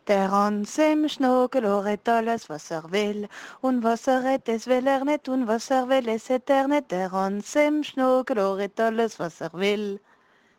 Der Hans im Schnuckel redt alles, was er will. Und was er redt, das will er nicht. Und was er will, es hätt er nicht. Der Hans im Schnuckel redt alles, was er will.